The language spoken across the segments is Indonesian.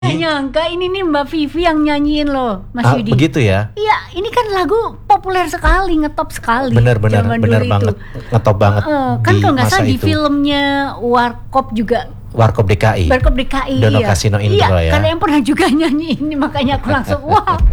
Nggak nyangka ini nih Mbak Vivi yang nyanyiin loh, Mas Yudi. Begitu ya? Iya, ini kan lagu populer sekali, ngetop sekali. Bener zaman banget, itu. ngetop banget. Kan kalau nggak salah di itu. filmnya Warkop juga. Warkop DKI. Warkop DKI. Dono iya. Kasino Indro iya, ya. karena yang pernah juga nyanyi ini, makanya aku langsung wah.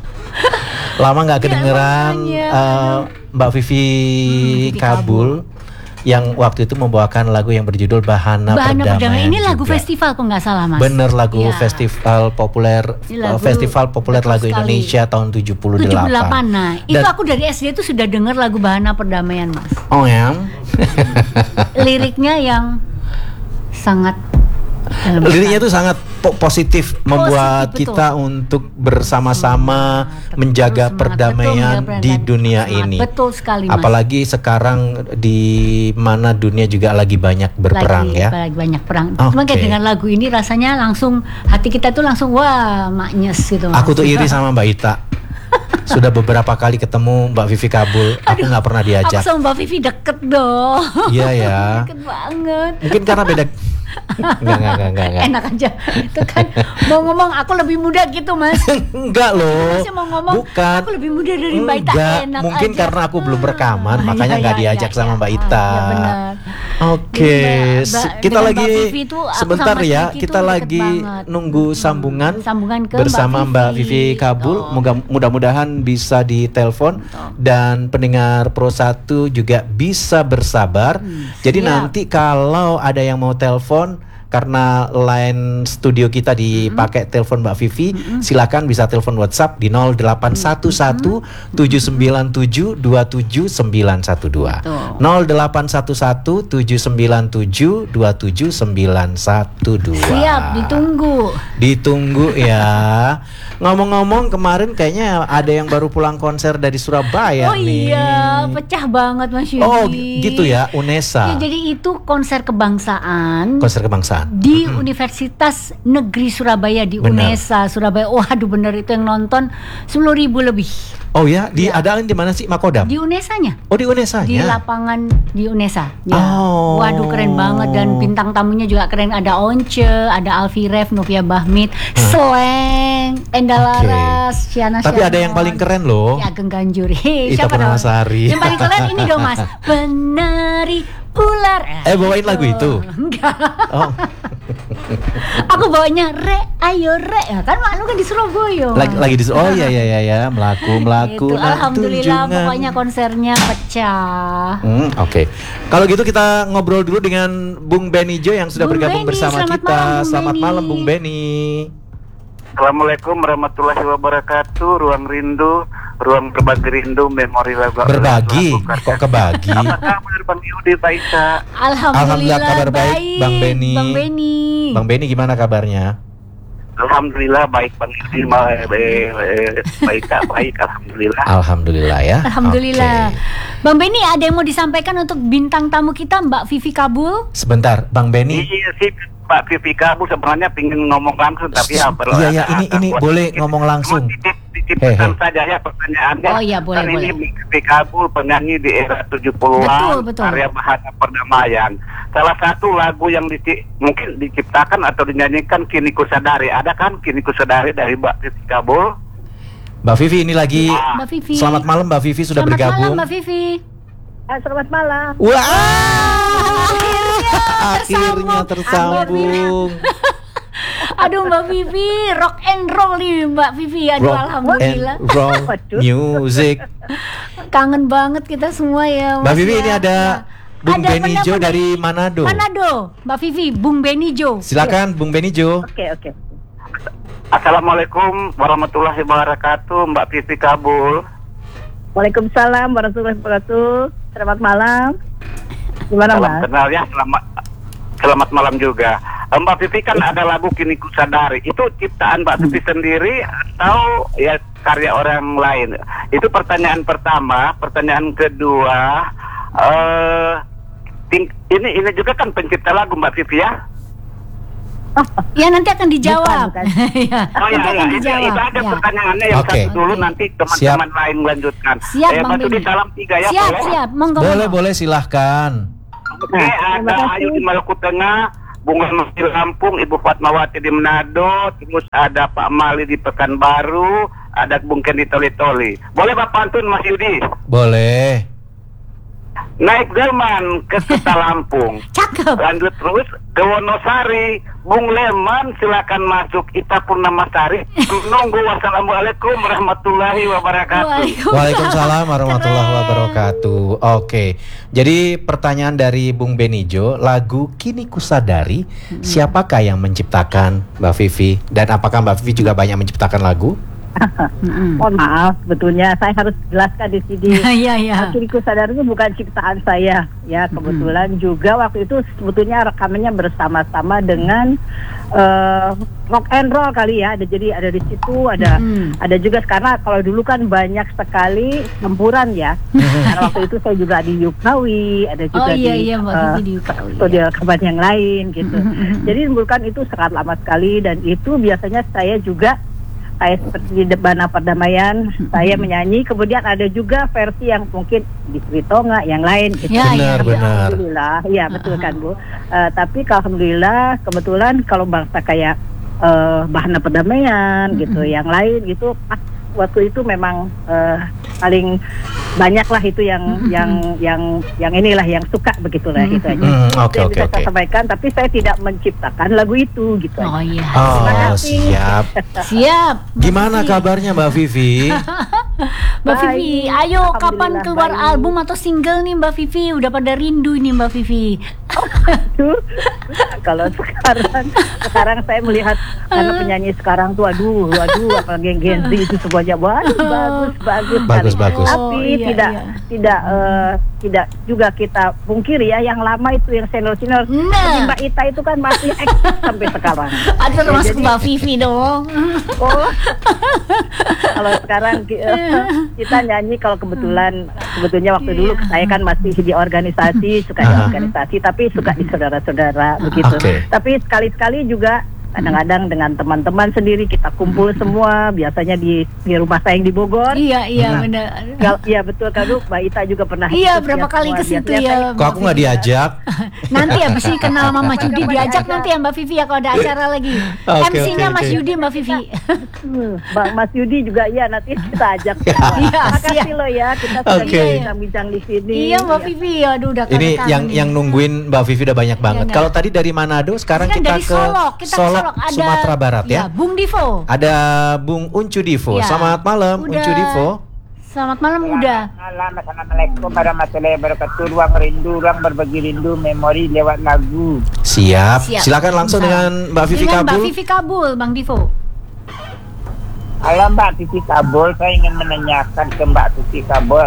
Lama nggak kedengeran Mbak Vivi Kabul yang waktu itu membawakan lagu yang berjudul Bahana Perdamaian. Ini lagu juga. Festival kok nggak salah, Mas. Bener, lagu festival populer lagu Indonesia tahun 78. Nah, itu aku dari SD itu sudah dengar lagu Bahana Perdamaian, Mas. Oh ya. Liriknya yang sangat liriknya itu sangat positif, membuat kita untuk bersama-sama menjaga perdamaian di dunia ini. Betul sekali, Mas. Apalagi sekarang di mana dunia juga lagi banyak berperang lagi banyak perang. Cuma kayak dengan lagu ini rasanya langsung hati kita tuh langsung wah maknyes gitu, Mas. Aku tuh iri sama Mbak Ita. Sudah beberapa kali ketemu Mbak Vivi Kabul, aku nggak pernah diajak. Aku sama Mbak Vivi deket dong. Iya ya. Deket banget. Mungkin karena beda. Enggak. Enak aja. Itu kan mau ngomong aku lebih muda gitu, Mas. Enggak loh. Masih mau ngomong bukan. Aku lebih muda dari Mbak Ita. Enak mungkin aja. Karena aku belum rekaman, makanya nggak diajak sama Mbak Ita. Iya benar. Oke, kita lagi sebentar ya. Kita lagi nunggu sambungan ke bersama Mbak Vivi Kabul. Mudah-mudahan bisa ditelepon dan pendengar Pro 1 juga bisa bersabar. Jadi nanti kalau ada yang mau telepon, karena line studio kita dipakai telepon Mbak Vivi, silakan bisa telepon WhatsApp di 0811 797 27912. 0811 797 27912. Siap, Ditunggu ya. Ngomong-ngomong, kemarin kayaknya ada yang baru pulang konser dari Surabaya nih. Oh iya, pecah banget Mas Yudi. Oh gitu ya, UNESA. Ya, jadi itu konser kebangsaan. Di Universitas Negeri Surabaya di UNESA Surabaya. Waduh bener, itu yang nonton 10.000 lebih. Oh ya, diadain di mana sih, Makodam? Di UNESA-nya. Oh, di UNESA-nya. Di lapangan di UNESA. Ya. Oh. Waduh keren banget, dan bintang tamunya juga keren. Ada Once, ada Alfi Rev, Novia Bahmit, Sleng, Enda Laras, Syana. Tapi ada yang paling keren loh. Ageng Ganjur. Ita Purnamasari. Yang paling keren ini dong, Mas. Penari ular. Bawain lagu itu? Enggak. Oh. Aku bawanya ayo ya, kan malu kan di Surabaya. Lagi di oh ya melaku itu, alhamdulillah tunjungan. Pokoknya konsernya pecah. Oke. Kalau gitu kita ngobrol dulu dengan Bung Benijo yang sudah bergabung bersama kita. Selamat malam Bung Beni. Assalamualaikum warahmatullahi wabarakatuh. Ruang rindu, ruang berbagi rindu, memori lagu. Berbagi? Kok kebagi? Apa kabar Bang Yudi, Pak Isa? Alhamdulillah kabar baik Bang Beni. Bang Beni gimana kabarnya? Alhamdulillah baik Bang Yudi, baik alhamdulillah. Alhamdulillah ya. Alhamdulillah. Okay. Bang Beni, ada yang mau disampaikan untuk bintang tamu kita Mbak Vivi Kabul? Sebentar, Bang Beni. Iya sih, Pak Vivi Kabul sebenarnya pingin ngomong langsung, tapi Iya, ini boleh ngomong langsung. Titipkan saja ya pertanyaannya. Oh iya, boleh. Ini Vivi Kabul penyanyi di era 70-an, betul. karya Bahana Perdamaian. Salah satu lagu yang mungkin diciptakan atau dinyanyikan Kini Ku Sadari. Ada kan Kini Ku Sadari dari Mbak Vivi Kabul? Mbak Vivi ini lagi. Mbak Vivi. Selamat malam Mbak Vivi sudah bergabung. Selamat malam Mbak Vivi. Selamat malam. Wah, akhirnya tersambung. Aduh Mbak Vivi, rock and roll nih Mbak Vivi. Aduh rock alhamdulillah. And roll music. Kangen banget kita semua ya Mas. Mbak Vivi ya. ini ada Bung Benijo dari Manado. Mbak Vivi, Bung Benijo. Silakan Bung Benijo. Oke. Assalamualaikum warahmatullahi wabarakatuh, Mbak Vivi Kabul. Waalaikumsalam warahmatullahi wabarakatuh. Selamat malam. Gimana Mas? Salam kenal ya, selamat malam juga. Mbak Vivi kan ada lagu Kini Ku Sadari. Itu ciptaan Mbak Vivi sendiri atau ya karya orang lain? Itu pertanyaan pertama. Pertanyaan kedua, ini juga kan pencipta lagu Mbak Vivi ya? Ya nanti akan dijawab. Bukan. Ya, Oh nanti akan dijawab. Itu ada Ya. pertanyaannya yang Oke. satu dulu, nanti teman-teman lain melanjutkan. Siap, Bang Mbak Vivi, Beni. salam 3 ya. Siap. Monggo. Boleh silahkan. Oke, ada Ayu di Maluku Tengah, Bung Leman di Lampung, Ibu Fatmawati di Manado, terus ada Pak Mali di Pekanbaru, ada Bung Ken di Toli-Toli. Boleh Pak pantun Mas Yudi? Boleh. Naik delman ke Kota Lampung. Cakep. Lanjut terus ke Wonosari. Bung Leman silakan masuk. Ita Purnamasari. Menunggu. Wassalamualaikum warahmatullahi wabarakatuh. Waalaikumsalam warahmatullahi wabarakatuh. Oke. Jadi pertanyaan dari Bung Benijo, lagu Kini Kusadari, siapakah yang menciptakan, Mbak Vivi? Dan apakah Mbak Vivi juga banyak menciptakan lagu? Mohon maaf, sebetulnya saya harus jelaskan di sini. Iya, iya. Kini Kusadari itu bukan ciptaan saya, ya kebetulan juga waktu itu sebetulnya rekamannya bersama-sama dengan rock and roll kali ya. Jadi ada di situ, ada juga karena kalau dulu kan banyak sekali campuran ya. Karena waktu itu saya juga di Yukawi, ada juga di studio rekaman yang lain gitu. Jadi bukan itu sangat lama sekali dan itu biasanya saya juga seperti di Bana Perdamaian, saya menyanyi. Kemudian ada juga versi yang mungkin di Sritonga, yang lain gitu. Benar. Alhamdulillah, ya betul kan Bu. Tapi alhamdulillah kebetulan kalau bangsa kayak Bahana Perdamaian gitu, yang lain gitu, waktu itu memang paling banyak lah itu yang inilah yang suka begitulah itu aja. Oke. Saya sampaikan, tapi saya tidak menciptakan lagu itu gitu. Oh iya. Terima kasih. Siap. Gimana kabarnya Mbak Vivi? Mbak Vivi, ayo kapan Alhamdulillah, keluar baik. album atau single nih Mbak Vivi? Udah pada rindu ini Mbak Vivi. Kalau sekarang saya melihat karena penyanyi sekarang tuh aduh apalagi yang Gen Z itu semuanya bagus. Tapi tidak juga kita pungkiri ya, yang lama itu yang senior Nah. Mbak Ita itu kan masih eksis sampai sekarang. Ada termasuk Mbak Vivi dong. Oh, kalau sekarang kita nyanyi kalau sebetulnya waktu dulu saya kan masih di organisasi, suka di organisasi, tapi suka di saudara-saudara begitu. Tapi sekali-sekali juga kadang-kadang dengan teman-teman sendiri kita kumpul semua, biasanya di rumah saya yang di Bogor. Iya benar. Iya betul kan, Mbak Ita juga pernah. Iya berapa kali ke situ ya. Kok aku nggak diajak? Nanti abis ini kenal sama Mas Yudi diajak nanti ya Mbak Vivi ya kalau ada acara lagi. MC-nya Mas Yudi Mbak Vivi. Mas Yudi juga iya, nanti kita ajak. Iya, makasih lo ya, kita sudah bincang-bincang di sini. Iya Mbak Vivi, aduh udah ini yang nungguin Mbak Vivi udah banyak banget. Kalau tadi dari Manado, sekarang kita dari ke Solok. Ada Sumatera Barat ya. Bung Divo. Ada Bung Uncu Divo. Ya. Selamat malam Udah. Uncu Divo. Selamat malam udah. Assalamualaikum warahmatullahi wabarakatuh. Ruang rindu, ruang berbagi rindu, memori lewat lagu. Siap. Silakan langsung dengan Mbak Vivi dengan Kabul. Mbak Vivi Kabul, Bang Divo. Halo Mbak Vivi Kabul, saya ingin menanyakan ke Mbak Vivi Kabul.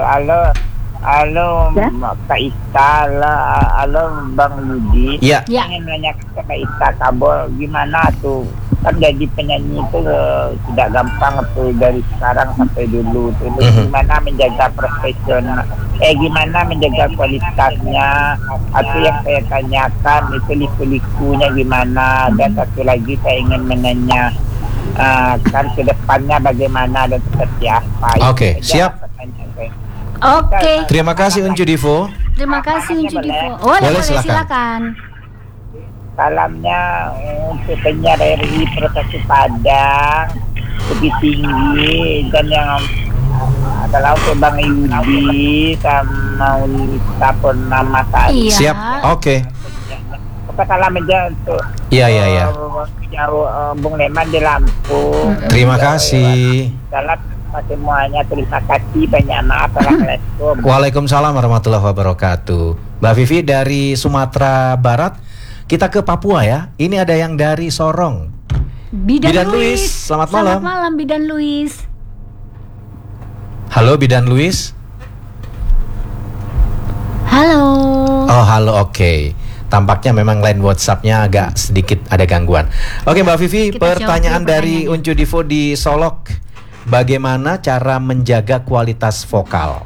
Halo Ya? Kak Ita, halo Bang Yudi. Iya. Ya. Ingin menanyakan ke Kak Ita Kabul, gimana tuh? Kan jadi penyanyi itu tidak gampang tuh dari sekarang sampai dulu. Tuh. Gimana menjaga profesional? Gimana menjaga kualitasnya? Atau yang saya tanyakan itu liku-likunya gimana? Dan satu lagi saya ingin menanya kan ke depannya bagaimana dan seperti apa? Oke, siap. Oke. Terima kasih Uncu Divo. Terima kasih Uncu Divo. Boleh, silakan. Salamnya untuk penyiar RRI Provinsi Padang lebih tinggi, dan yang adalah untuk Bang Yudi sama Ulita Purnamasari. Iya. Siap. Oke. Salam aja untuk Bung Leman di Lampung. Terima kasih. Salam semuanya, terima kasih, banyak maaf. Assalamualaikum. Waalaikumsalam warahmatullahi wabarakatuh. Mbak Vivi dari Sumatera Barat, kita ke Papua ya. Ini ada yang dari Sorong. Bidan Luis. Selamat malam. Selamat malam Bidan Luis. Halo Bidan Luis. Halo. Oh halo, oke. Tampaknya memang line WhatsApp-nya agak sedikit ada gangguan. Oke Mbak Vivi, Kita pertanyaan jawab dulu dari pertanyaannya. Uncu Divo di Solok. Bagaimana cara menjaga kualitas vokal?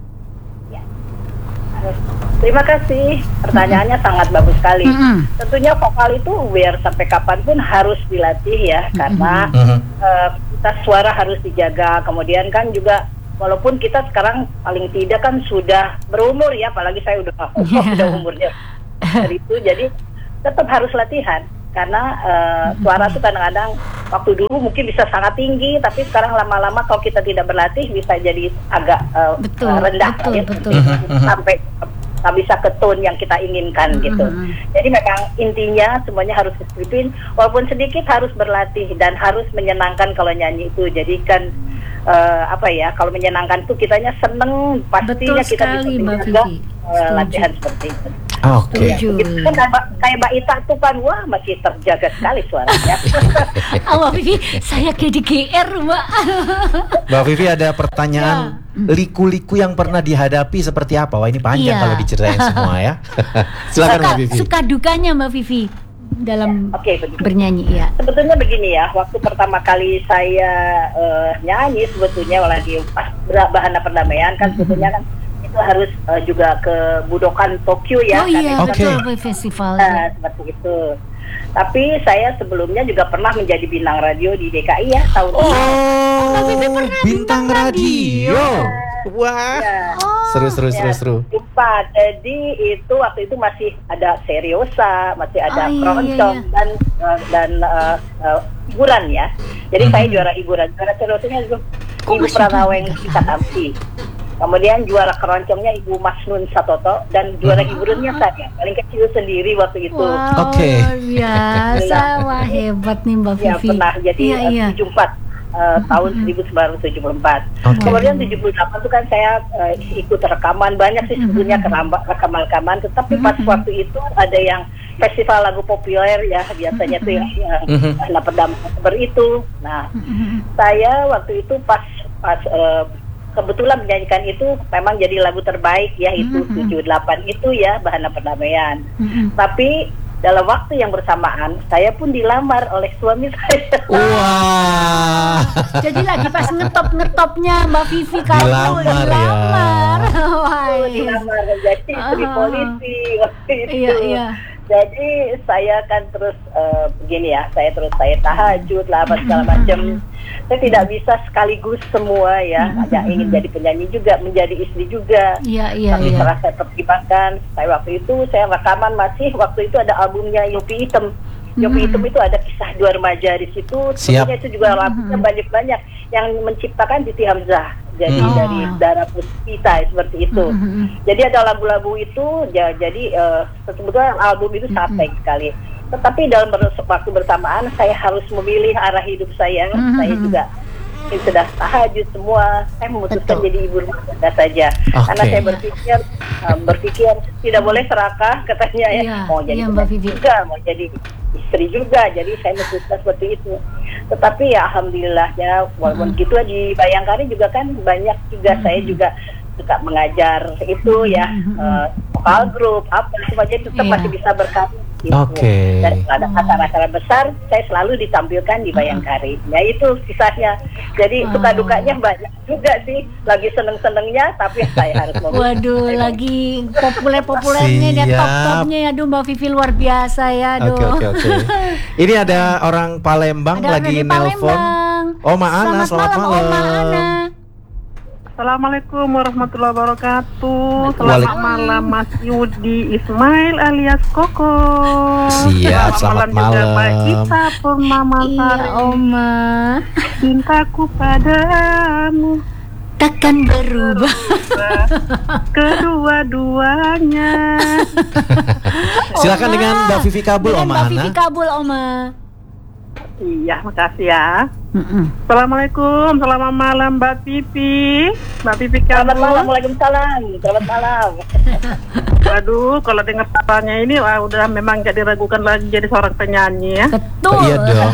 Terima kasih, pertanyaannya sangat bagus sekali. Tentunya vokal itu biar sampai kapanpun harus dilatih ya, karena kualitas suara harus dijaga. Kemudian kan juga walaupun kita sekarang paling tidak kan sudah berumur ya, apalagi saya udah umurnya dari itu, jadi tetap harus latihan. Karena suara tuh kadang-kadang waktu dulu mungkin bisa sangat tinggi, tapi sekarang lama-lama kalau kita tidak berlatih bisa jadi agak rendah, betul. sampai nggak bisa ke tone yang kita inginkan gitu. Jadi memang intinya semuanya harus disiplin, walaupun sedikit harus berlatih dan harus menyenangkan kalau nyanyi itu. Jadi kan kalau menyenangkan tuh kitanya seneng, pastinya betul kita sekali, bisa menjaga latihan seperti itu. Oke. Kan kayak Mbak Ita tuh kan, wah masih terjaga sekali suaranya. Mbak Vivi, saya kayak di GR, Mbak. Mbak Vivi ada pertanyaan, liku-liku yang pernah dihadapi seperti apa? Wah, ini panjang kalau diceritain semua ya. Silakan Mbak Vivi. Suka dukanya Mbak Vivi dalam bernyanyi ya. Sebetulnya begini ya, waktu pertama kali saya nyanyi sebetulnya lagi pas Bahana Perdamaian kan sebetulnya kan itu harus juga ke Budokan Tokyo ya. Oh iya, betul, festival. Seperti itu. Tapi saya sebelumnya juga pernah menjadi bintang radio di DKI ya tahun ini. Bintang radio. Wah. Ya. Seru. Jadi itu waktu itu masih ada seriosa, masih ada keroncong dan hiburan ya. Jadi saya juara hiburan. Juara seriosanya itu Ibu Pranaweng Sitakamsi. Kemudian juara keroncongnya Ibu Masnun Satoto dan juara hiburannya saya paling kecil sendiri waktu itu. Wow, luar biasa, wah hebat nih Mbak Vivi. Ya pernah jadi 74 tahun 1974. Kemudian 78 itu kan saya ikut rekaman banyak sih sebetulnya rekaman-rekaman, tetapi pas waktu itu ada yang festival lagu populer ya biasanya tuh yang Perdamaian itu. Nah, saya waktu itu pas kebetulan menyanyikan itu memang jadi lagu terbaik ya itu 78 itu ya Bahana Perdamaian. Tapi dalam waktu yang bersamaan saya pun dilamar oleh suami saya. Wah. Jadi lagi pas ngetopnya Mbak Vivi kalau dilamar. Dilamar jadi istri polisi waktu itu. Iya. Jadi saya kan terus begini ya, saya tahajud lah apa segala macam. Saya tidak bisa sekaligus semua ya. Ada ingin jadi penyanyi juga, menjadi istri juga. Tapi setelah saya pertimbangkan, saya waktu itu saya rekaman masih waktu itu ada albumnya Yopi Hitam. Yopi Hitam itu ada kisah dua remaja di situ. Tentunya itu juga lagunya banyak yang menciptakan Siti Hamzah. Jadi dari Dara Puspita seperti itu. Jadi ada lagu-lagu itu. Jadi sebetulnya album itu sangat baik sekali. Tetapi dalam waktu bersamaan saya harus memilih arah hidup saya. Saya juga sudah tahajud semua. Saya memutuskan jadi ibu rumah tangga saja. Karena saya berpikir tidak boleh serakah katanya ya. Mau jadi juga, mau jadi istri juga. Jadi saya memutuskan seperti itu. Tetapi ya alhamdulillahnya walaupun gitu di Bayangkari juga kan banyak juga saya juga suka mengajar itu ya vokal grup apa semuanya tetap masih bisa berkarya. Dan ada acara-acara besar saya selalu ditampilkan di Bayangkari. Ya itu kisahnya. Jadi suka dukanya banyak juga sih. Lagi seneng-senengnya tapi saya harus waduh, lagi populernya dia top-topnya ya. Aduh Mbak Vivi luar biasa ya. Aduh. Oke. Ini ada orang Palembang lagi nelpon. Oma Ana, selamat malam. Oma Ana. Assalamualaikum warahmatullahi wabarakatuh. Selamat malam Mas Yudi Ismail alias Koko. Siap, selamat malam juga Mbak Ita Purnama Sari. Iya Oma. Cintaku padamu takkan berubah. Kedua-duanya. Silakan dengan Mbak Vivi Kabul, Oma Ana. Mbak Vivi Kabul, Oma. Iya, makasih ya. Assalamualaikum, selamat malam Mbak Vivi. Mbak Vivi Kabul. Selamat malam, waalaikumsalam. Selamat malam. Aduh, kalau dengar suaranya ini udah memang gak diragukan lagi jadi seorang penyanyi ya. Betul. Iya dong.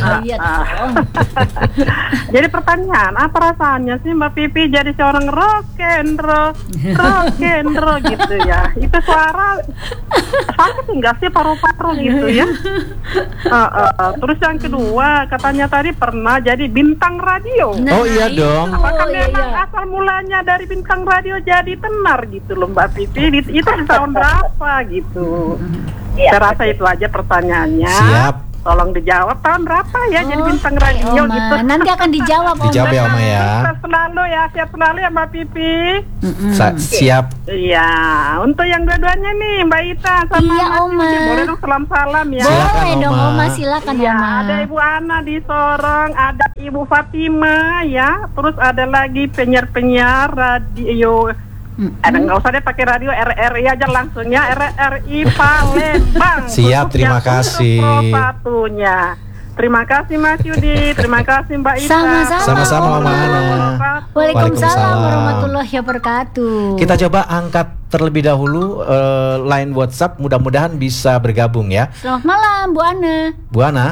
Jadi pertanyaan, apa rasanya sih Mbak Vivi jadi seorang rock and roll gitu ya? Itu suara sakit enggak sih paru-paru gitu ya? Terus yang kedua, katanya tadi pernah jadi bintang radio. Oh iya dong. Apakah memang asal mulanya dari bintang radio jadi tenar gitu loh Mbak Vivi? Itu tahun berapa gitu? Saya rasa itu aja pertanyaannya. Siap. Tolong dijawab tahun berapa ya jadi bintang radio Oma. gitu. Nanti akan dijawab, Oma. Dijawab ya Oma ya. Sehat selalu ya, sehat selalu ya Mbak Pipi. Siap. Iya, untuk yang dua-duanya nih Mbak Ita sama Iya, Mas Oma. Yudi, boleh dong salam-salam ya. Silakan, Boleh dong, Oma. Oma, silakan, Ya, Oma. ada Ibu Ana di Sorong, ada Ibu Fatima ya, terus ada lagi penyiar-penyiar radio. Ada nggak usah deh pakai radio, RRI aja langsung ya, RRI Palembang. Siap, Khususnya terima untuk kasih. Pro satunya. Terima kasih Mas Yudi, terima kasih Mbak Ita. Sama-sama. Sama-sama, Mama Ana. Waalaikumsalam Waalaikumsalam. warahmatullahi wabarakatuh. Kita coba angkat terlebih dahulu line WhatsApp, mudah-mudahan bisa bergabung ya. Selamat malam, Bu Ana. Bu Ana.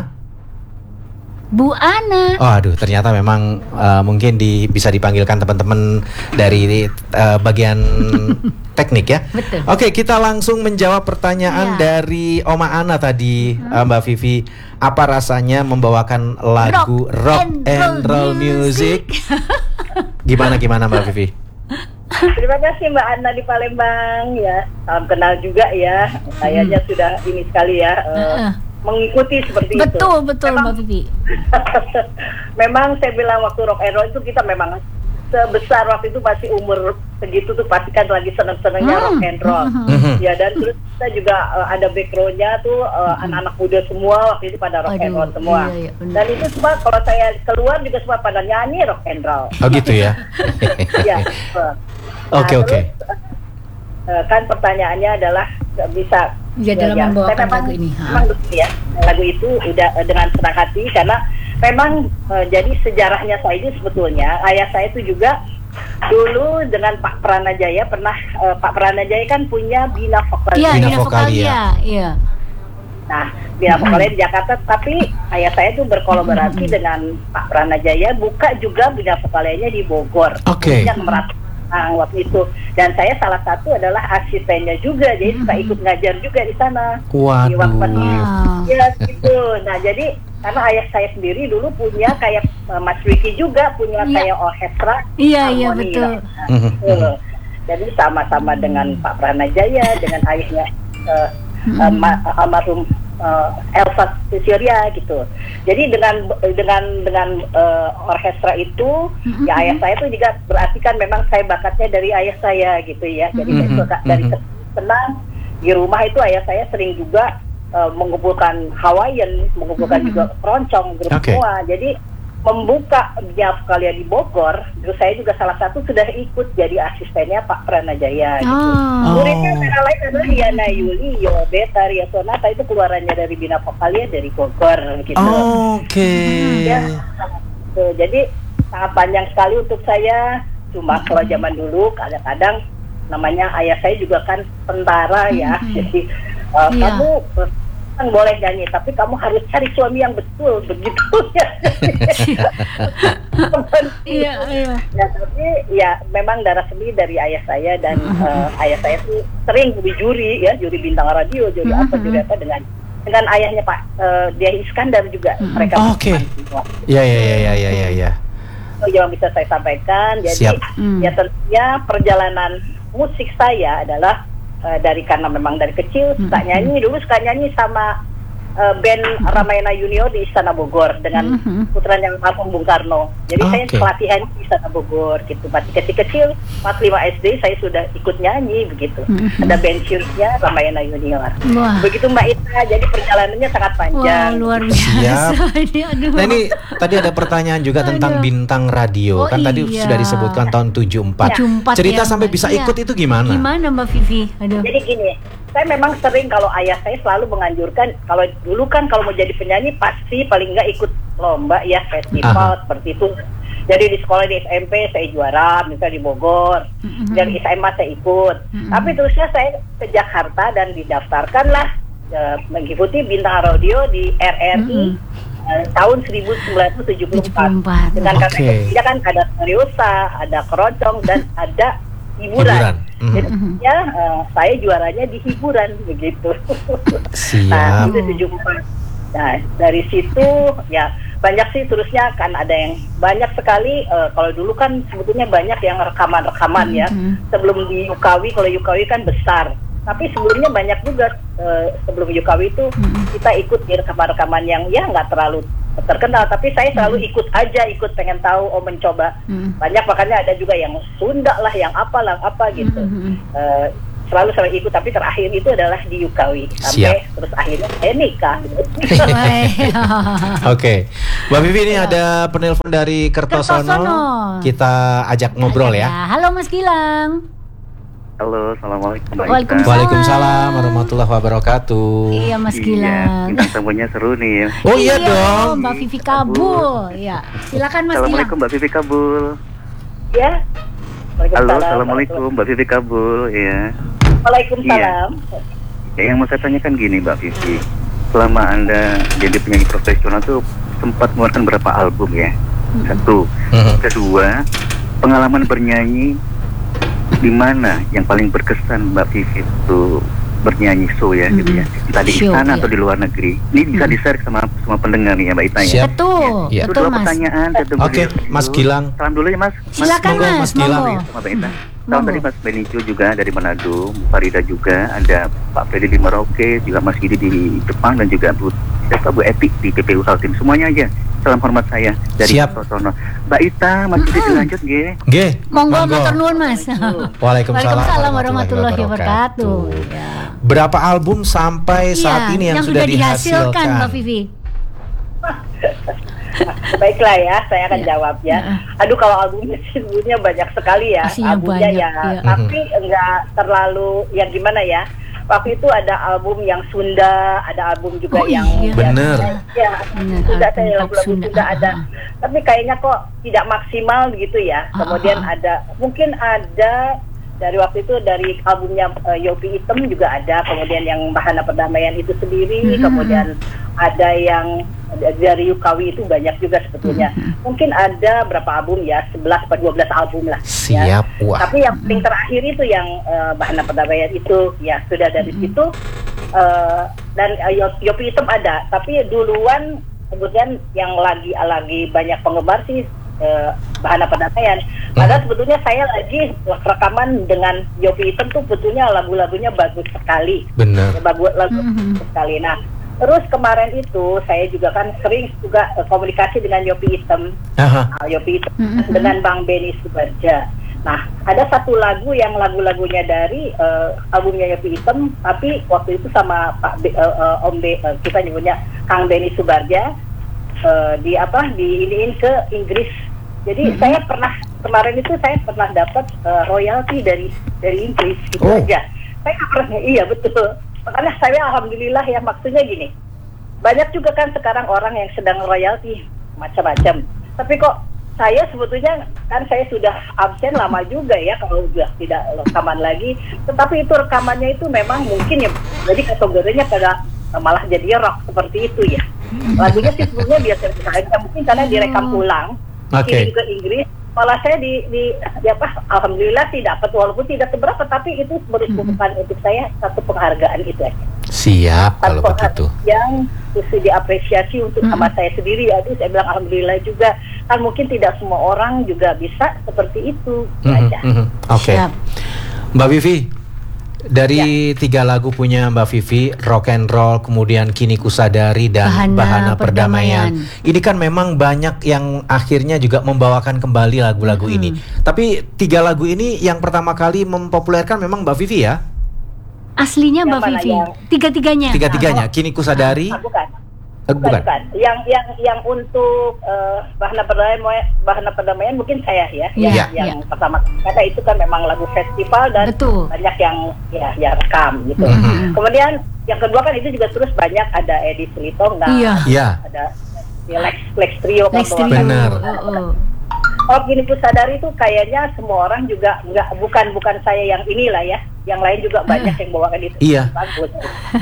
Bu Ana. Oh, aduh, ternyata memang mungkin bisa dipanggilkan teman-teman dari bagian teknik ya. Betul. Oke, kita langsung menjawab pertanyaan dari Oma Ana tadi, Mbak Vivi. Apa rasanya membawakan lagu rock and roll music? Gimana Mbak Vivi? Terima kasih Mbak Ana di Palembang ya. Salam kenal juga ya. Kayaknya sudah ini sekali ya. Mengikuti seperti itu. Betul, Mbak Vivi. Memang saya bilang waktu rock and roll itu kita memang sebesar waktu itu masih umur segitu tuh pasti kan lagi seneng-senengnya rock and roll. Ya, dan terus kita juga ada backgroundnya tuh anak-anak muda semua waktu itu pada rock and roll semua. Iya, dan itu semua kalau saya keluar juga semua pada nyanyi rock and roll. Oh gitu ya. Ya. Oke. Kan pertanyaannya adalah bisa Ya, dalam membawakan lagu ini. Memang betul ya, lagu itu udah dengan senang hati karena memang jadi sejarahnya saya ini sebetulnya ayah saya itu juga dulu dengan Pak Pranajaya pernah Pak Pranajaya kan punya Bina Vokalia. Iya, Bina Bina Vokalia. Vokalia. Iya. Nah, Bina Vokalia di Jakarta, tapi ayah saya itu berkolaborasi dengan Pak Pranajaya buka juga Bina Vokalianya di Bogor. Oke. Yang waktu itu, dan saya salah satu adalah asistennya juga, jadi suka ikut ngajar juga di sana. Di waktu ya gitu. Nah, jadi karena ayah saya sendiri dulu punya kayak Mas Ricky juga punya kayak orkestra. Iya betul. Jadi sama-sama dengan Pak Pranajaya, dengan ayahnya almarhum Elsa Surya gitu. Jadi dengan orkestra itu ya ayah saya tuh juga berarti kan memang saya bakatnya dari ayah saya gitu ya. Jadi saya suka dari senang di rumah itu ayah saya sering juga mengumpulkan Hawaiian, mengumpulkan juga keroncong grup semua. Jadi membuka Bina Vokalia di Bogor, terus saya juga salah satu sudah ikut jadi asistennya Pak Pranajaya gitu. Muridnya antara lain adalah Yana Yuli, Beta, Ria Sonata, itu keluarannya dari Bina Vokalia dari Bogor gitu. Ya, jadi sangat panjang sekali untuk saya. Cuma kalau zaman dulu kadang-kadang namanya ayah saya juga kan tentara ya. Jadi kamu boleh nyanyi, tapi kamu harus cari suami yang betul, begitu ya. Iya. Ya, tapi ya memang darah seni dari ayah saya, dan ayah saya tuh sering jadi juri ya, juri bintang radio, juri apa dengan ayahnya Pak Dia Iskandar juga. Mereka Ya. Itu yang bisa saya sampaikan. Jadi ya tentunya perjalanan musik saya adalah karena memang dari kecil suka nyanyi sama band Ramayana Junior di Istana Bogor dengan putranya almarhum Bung Karno. Jadi saya pelatihan di Istana Bogor gitu. Masih kecil-kecil, pas 5 SD saya sudah ikut nyanyi begitu. Ada band cheersnya Ramayana Junior. Begitu Mbak Ita, jadi perjalanannya sangat panjang. Wah, luar biasa. Nah ini tadi ada pertanyaan juga tentang bintang radio. Kan tadi sudah disebutkan tahun 74. Cerita sampai bisa ikut itu gimana? Gimana Mbak Vivi? Jadi gini, saya memang sering, kalau ayah saya selalu menganjurkan, kalau dulu kan kalau mau jadi penyanyi pasti paling nggak ikut lomba ya, festival seperti itu. Jadi di sekolah di SMP saya juara, misalnya di Bogor, dari SMA saya ikut. Tapi terusnya saya ke Jakarta dan didaftarkanlah mengikuti bintang radio di RRI tahun 1974. Dengan kategorinya kan ada seriosa, ada keroncong, dan ada hiburan. Jadi saya juaranya di hiburan begitu. Nah, itu 74. Nah, dari situ ya banyak sih terusnya kan, ada yang banyak sekali. Kalau dulu kan sebetulnya banyak yang rekaman-rekaman ya. Sebelum di Yukawi, kalau Yukawi kan besar. Tapi sebelumnya banyak juga sebelum Yukawi itu kita ikut di rekaman-rekaman yang ya nggak terlalu terkenal, tapi saya selalu ikut pengen tahu, mencoba. Banyak, makanya ada juga yang Sunda lah, yang apa gitu. Selalu ikut, tapi terakhir itu adalah di Yukawi sampai terus akhirnya saya nikah. Oke, Mbak Vivi, ini ada penelpon dari Kertosono. Kita ajak ngobrol ya. Halo Mas Gilang. Halo, assalamualaikum. Waalaikumsalam warahmatullahi wabarakatuh. Iya Mas Gilang. Kita temunya seru nih ya. Oh iya dong. Mbak Vivi Kabul. Ya, silakan Mas Gilang. Assalamualaikum Mbak Vivi Kabul. Ya. Halo, assalamualaikum Mbak Vivi Kabul. Ya. Waalaikumsalam. Ya, yang mau saya tanyakan gini Mbak Vivi, selama Anda jadi penyanyi profesional tuh sempat mengeluarkan berapa album ya? Satu. Kedua, pengalaman bernyanyi di mana yang paling berkesan Mbak Vivi itu bernyanyi show ya gitu ya, entah di istana atau di luar negeri. Ini bisa di-share sama semua pendengar nih ya Mbak Ita ya. Betul, ya. betul Mas. Pertanyaan. Oke, Mas Gilang. Salam dulu ya Mas. Silakan Mas Gilang. Sama Mbak Ita. Salam tadi Mas Benicio juga dari Manado, Farida juga, ada Pak Freddy di Merauke, juga Mas Gidi di Jepang, dan juga Bu Epi di PPU Kaltim. Semuanya aja. Salam hormat saya dari Kertosono. Mbak Ita, Mas Gidi dilanjut nggih. Nggih. Monggo matur nuwun Mas. Waalaikumsalam warahmatullahi wabarakatuh. Berapa album sampai saat ini yang sudah dihasilkan Mbak Vivi? Baiklah ya, saya akan jawab ya. Aduh, kalau albumnya sebetulnya banyak sekali ya. Albumnya banyak, ya, tapi enggak terlalu yang gimana ya. Waktu itu ada album yang Sunda, ada album juga yang bener. Ya, Sunda, saya lagu-lagu Sunda ada. Tapi kayaknya kok tidak maksimal gitu ya. Kemudian mungkin ada dari waktu itu dari albumnya Yopi Item juga ada, kemudian yang Bahana Perdamaian itu sendiri, kemudian ada yang dari Yukawi itu banyak juga sebetulnya. Mungkin ada berapa album ya, 11 atau 12 album lah. Siap, ya. wah. Tapi yang paling terakhir itu yang Bahana Perdamaian itu ya sudah dari situ, dan Yopi Item ada, tapi duluan kemudian yang lagi banyak penggemar sih Bahana Perdamaian. Padahal sebetulnya saya lagi rekaman dengan Yopi Item tuh sebetulnya lagu-lagunya bagus sekali. Benar. Bagus sekali. Nah, terus kemarin itu saya juga kan sering juga komunikasi dengan Yopi Item. Yopi Item dengan Bang Benny Subarja. Nah, ada satu lagu yang lagu-lagunya dari albumnya Yopi Item, tapi waktu itu sama Pak kita nyebutnya Kang Benny Subarja diiniin ke Inggris. Jadi saya kemarin itu saya pernah dapat royalti dari Inggris gitu aja. Saya nggak pernah, iya betul. Makanya saya alhamdulillah ya, maksudnya gini, banyak juga kan sekarang orang yang sedang royalti macam-macam. Tapi kok saya sebetulnya kan saya sudah absen lama juga ya kalau sudah tidak rekaman lagi. Tetapi itu rekamannya itu memang mungkin ya, jadi kategorinya pada malah jadi rock seperti itu ya. Lagunya sih sebetulnya biasa aja, mungkin karena direkam ulang. Kirim ke Inggris, malah saya alhamdulillah sih dapat, walaupun tidak seberapa, tapi itu merupakan untuk saya satu penghargaan itu aja. Siap kalau begitu. Yang mesti diapresiasi untuk sama saya sendiri, aduh saya bilang alhamdulillah juga, kan mungkin tidak semua orang juga bisa seperti itu. Oke. Mbak Vivi, dari 3 lagu punya Mbak Vivi, Rock and Roll, kemudian Kini Kusadari, dan Bahana Perdamaian. Ini kan memang banyak yang akhirnya juga membawakan kembali lagu-lagu ini. Tapi 3 lagu ini yang pertama kali mempopulerkan memang Mbak Vivi ya? Aslinya Mbak Vivi? Tiga-tiganya? Tiga-tiganya, Kini Kusadari? Bukan. Yang untuk Bahana Perdamaian mungkin saya ya, yang pertama, karena itu kan memang lagu festival dan banyak yang rekam gitu. Kemudian yang kedua kan itu juga terus banyak ada Edi Silitonga, ada Lex Trio. Benar. Oh, Kini Kusadari itu kayaknya semua orang juga bukan saya yang inilah ya, yang lain juga banyak yang bawakan itu. Bagus.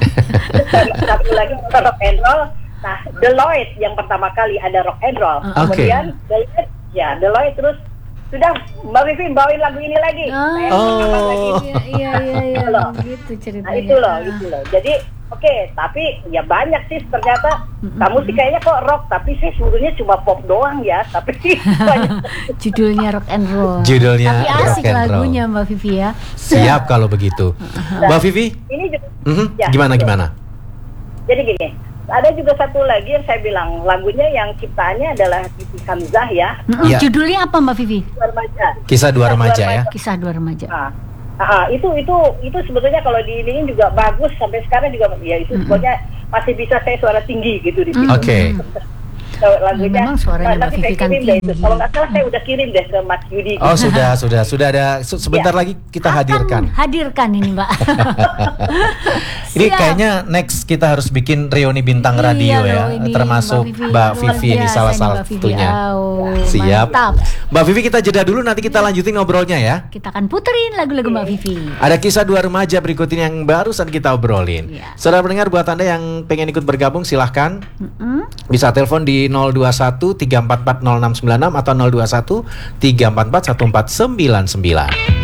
Satu lagi rock and roll. Nah, Deloitte yang pertama kali ada rock and roll. Kemudian Deloitte terus sudah Mbak Vivi bawain lagu ini lagi. Iya. Gitu ceritanya. Nah, itu loh. Jadi Oke, tapi ya banyak sih ternyata. Kamu sih kayaknya kok rock, tapi saya sebetulnya cuma pop doang ya. Tapi banyak. Judulnya rock and roll. Judulnya tapi asik rock and roll. lagunya Mbak Vivi ya. Siap kalau begitu. Mbak Vivi, Ini juga, gimana? Jadi gini, ada juga satu lagi yang saya bilang lagunya yang ciptaannya adalah Siti Hamzah ya. Iya. Judulnya apa Mbak Vivi? Dua remaja. Kisah dua remaja ya. Kisah dua remaja. Itu sebetulnya kalau diiniin juga bagus sampai sekarang juga ya itu sebetulnya masih bisa saya suara tinggi gitu di situ. Oke. Lagunya memang suaranya Mbak nanti Vivi saya kan kirim deh itu. tinggi. Kalau nggak salah saya udah kirim deh ke Mas Yudi. Oh sudah ada. Sebentar lagi kita hadirkan. Hadirkan ini Mbak. Ini Siap. kayaknya next kita harus bikin reuni bintang radio Iya ya, loh, ini termasuk Mbak Vivi ini Luar salah biasa ini Mbak Vivi. satunya. Siap. Mantap. Mbak Vivi kita jeda dulu, nanti kita lanjutin ngobrolnya ya. Kita akan puterin lagu-lagu Mbak Vivi. Ada kisah dua remaja berikut ini yang barusan kita obrolin. Iya. Saudara pendengar, buat Anda yang pengen ikut bergabung silahkan bisa telepon di 021 344 0696 atau 021 344 1499.